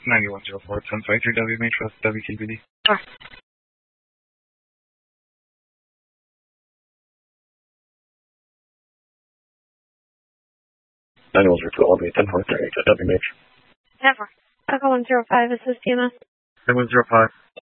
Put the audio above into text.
9104 1053 WMH West WKBD. Sure. 9102 Albany 1043 WMH. 10-4. Echo 105, is this TMS? 9105.